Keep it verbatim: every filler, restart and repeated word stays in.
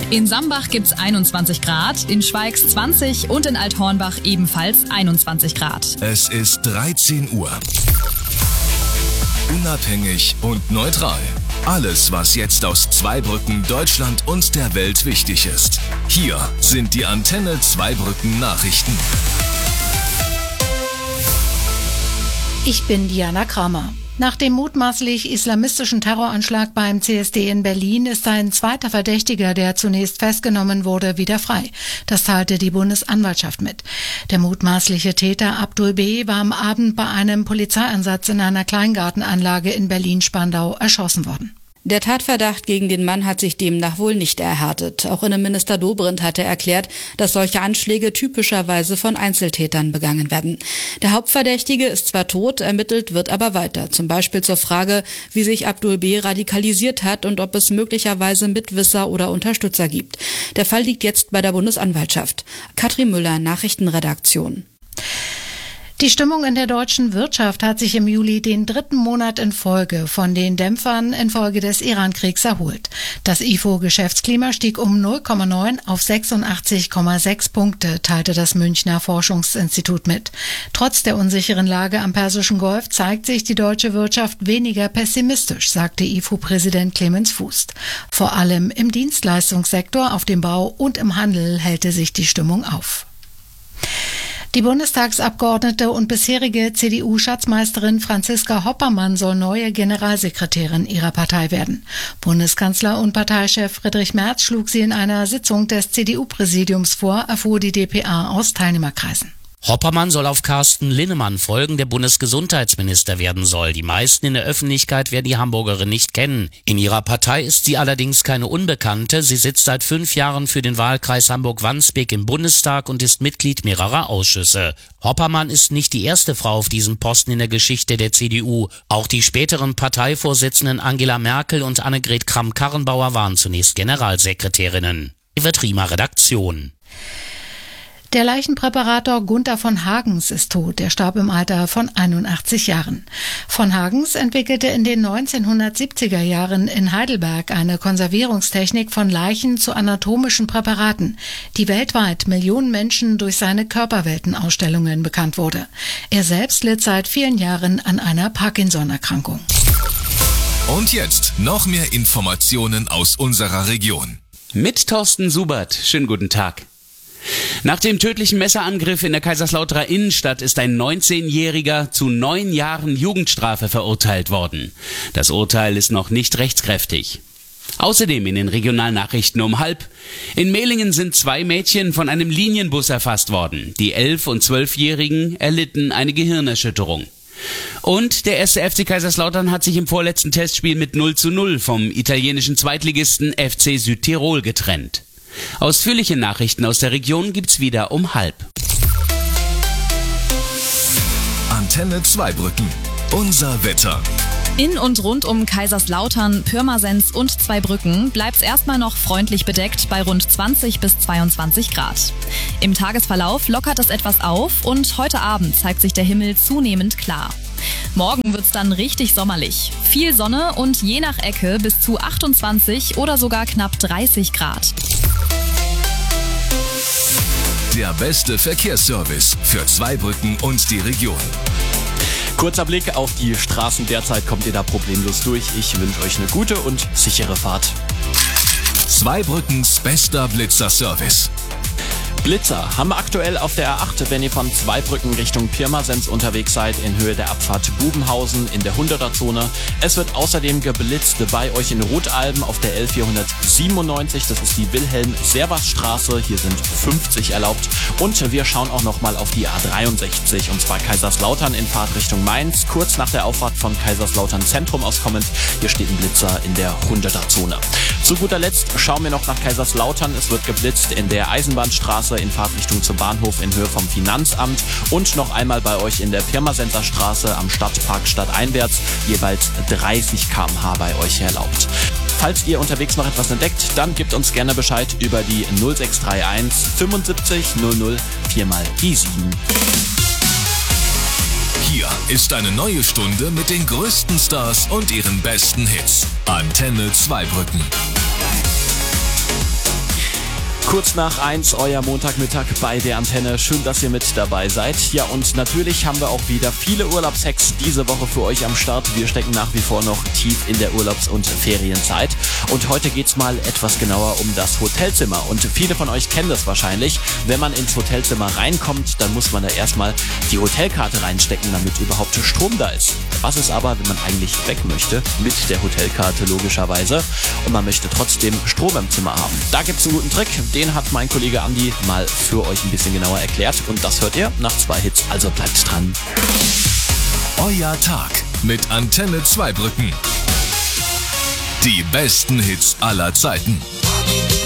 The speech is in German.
In Sambach gibt's einundzwanzig Grad, in Schweigs zwanzig und in Althornbach ebenfalls einundzwanzig Grad. Es ist dreizehn Uhr. Unabhängig und neutral. Alles, was jetzt aus Zweibrücken, Deutschland und der Welt wichtig ist. Hier sind die Antenne Zweibrücken Nachrichten. Ich bin Diana Kramer. Nach dem mutmaßlich islamistischen Terroranschlag beim C S D in Berlin ist ein zweiter Verdächtiger, der zunächst festgenommen wurde, wieder frei. Das teilte die Bundesanwaltschaft mit. Der mutmaßliche Täter Abdul B. war am Abend bei einem Polizeieinsatz in einer Kleingartenanlage in Berlin-Spandau erschossen worden. Der Tatverdacht gegen den Mann hat sich demnach wohl nicht erhärtet. Auch Innenminister Dobrindt hatte erklärt, dass solche Anschläge typischerweise von Einzeltätern begangen werden. Der Hauptverdächtige ist zwar tot, ermittelt wird aber weiter. Zum Beispiel zur Frage, wie sich Abdul B. radikalisiert hat und ob es möglicherweise Mitwisser oder Unterstützer gibt. Der Fall liegt jetzt bei der Bundesanwaltschaft. Katrin Müller, Nachrichtenredaktion. Die Stimmung in der deutschen Wirtschaft hat sich im Juli den dritten Monat in Folge von den Dämpfern infolge des Iran-Kriegs erholt. Das I F O-Geschäftsklima stieg um null Komma neun auf sechsundachtzig Komma sechs Punkte, teilte das Münchner Forschungsinstitut mit. Trotz der unsicheren Lage am Persischen Golf zeigt sich die deutsche Wirtschaft weniger pessimistisch, sagte I F O-Präsident Clemens Fuß. Vor allem im Dienstleistungssektor, auf dem Bau und im Handel hellte sich die Stimmung auf. Die Bundestagsabgeordnete und bisherige C D U-Schatzmeisterin Franziska Hoppermann soll neue Generalsekretärin ihrer Partei werden. Bundeskanzler und Parteichef Friedrich Merz schlug sie in einer Sitzung des C D U-Präsidiums vor, erfuhr die D P A aus Teilnehmerkreisen. Hoppermann soll auf Carsten Linnemann folgen, der Bundesgesundheitsminister werden soll. Die meisten in der Öffentlichkeit werden die Hamburgerin nicht kennen. In ihrer Partei ist sie allerdings keine Unbekannte. Sie sitzt seit fünf Jahren für den Wahlkreis Hamburg-Wandsbek im Bundestag und ist Mitglied mehrerer Ausschüsse. Hoppermann ist nicht die erste Frau auf diesem Posten in der Geschichte der C D U. Auch die späteren Parteivorsitzenden Angela Merkel und Annegret Kramp-Karrenbauer waren zunächst Generalsekretärinnen. Evert Riemer, Redaktion. Der Leichenpräparator Gunther von Hagens ist tot. Er starb im Alter von einundachtzig Jahren. Von Hagens entwickelte in den neunzehnhundertsiebziger Jahren in Heidelberg eine Konservierungstechnik von Leichen zu anatomischen Präparaten, die weltweit Millionen Menschen durch seine Körperweltenausstellungen bekannt wurde. Er selbst litt seit vielen Jahren an einer Parkinson-Erkrankung. Und jetzt noch mehr Informationen aus unserer Region. Mit Thorsten Subert. Schönen guten Tag. Nach dem tödlichen Messerangriff in der Kaiserslauterer Innenstadt ist ein neunzehnjähriger zu neun Jahren Jugendstrafe verurteilt worden. Das Urteil ist noch nicht rechtskräftig. Außerdem in den Regionalnachrichten um halb. In Mehlingen sind zwei Mädchen von einem Linienbus erfasst worden. Die elf- und zwölfjährigen erlitten eine Gehirnerschütterung. Und der erste F C Kaiserslautern hat sich im vorletzten Testspiel mit null zu null vom italienischen Zweitligisten F C Südtirol getrennt. Ausführliche Nachrichten aus der Region gibt's wieder um halb. Antenne Zweibrücken. Unser Wetter. In und rund um Kaiserslautern, Pirmasens und Zweibrücken bleibt's erstmal noch freundlich bedeckt bei rund zwanzig bis zweiundzwanzig Grad. Im Tagesverlauf lockert es etwas auf und heute Abend zeigt sich der Himmel zunehmend klar. Morgen wird's dann richtig sommerlich. Viel Sonne und je nach Ecke bis zu achtundzwanzig oder sogar knapp dreißig Grad. Der beste Verkehrsservice für Zweibrücken und die Region. Kurzer Blick auf die Straßen. Derzeit kommt ihr da problemlos durch. Ich wünsche euch eine gute und sichere Fahrt. Zweibrückens bester Blitzer-Service. Blitzer haben wir aktuell auf der A acht, wenn ihr von Zweibrücken Richtung Pirmasens unterwegs seid, in Höhe der Abfahrt Bubenhausen in der hunderter-Zone. Es wird außerdem geblitzt bei euch in Rotalben auf der L vierhundertsiebenundneunzig. Das ist die Wilhelm-Servas-Straße. Hier sind fünfzig erlaubt. Und wir schauen auch nochmal auf die A dreiundsechzig, und zwar Kaiserslautern in Fahrt Richtung Mainz. Kurz nach der Auffahrt von Kaiserslautern Zentrum aus kommend. Hier steht ein Blitzer in der hunderter-Zone. Zu guter Letzt schauen wir noch nach Kaiserslautern. Es wird geblitzt in der Eisenbahnstraße in Fahrtrichtung zum Bahnhof in Höhe vom Finanzamt und noch einmal bei euch in der Pirmasenser Straße am Stadtpark stadteinwärts, jeweils dreißig Kilometer pro Stunde bei euch erlaubt. Falls ihr unterwegs noch etwas entdeckt, dann gebt uns gerne Bescheid über die null sechs drei eins fünfundsiebzig null null vier mal die sieben. Hier ist eine neue Stunde mit den größten Stars und ihren besten Hits. Antenne Zweibrücken. Kurz nach eins, euer Montagmittag bei der Antenne. Schön, dass ihr mit dabei seid. Ja, und natürlich haben wir auch wieder viele Urlaubshacks diese Woche für euch am Start. Wir stecken nach wie vor noch tief in der Urlaubs- und Ferienzeit. Und heute geht's mal etwas genauer um das Hotelzimmer. Und viele von euch kennen das wahrscheinlich. Wenn man ins Hotelzimmer reinkommt, dann muss man da erstmal die Hotelkarte reinstecken, damit überhaupt Strom da ist. Was ist aber, wenn man eigentlich weg möchte? Mit der Hotelkarte logischerweise. Und man möchte trotzdem Strom im Zimmer haben. Da gibt's einen guten Trick. Den hat mein Kollege Andi mal für euch ein bisschen genauer erklärt. Und das hört ihr nach zwei Hits. Also bleibt dran. Euer Tag mit Antenne Zweibrücken. Die besten Hits aller Zeiten.